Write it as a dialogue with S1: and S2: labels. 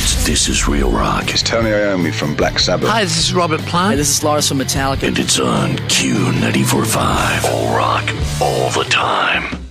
S1: It's This Is Real Rock.
S2: It's Tony Iommi from Black Sabbath.
S3: Hi, this is Robert Plant.
S4: Hey, this is Lars from Metallica.
S1: And it's on Q94.5. All rock, all the time.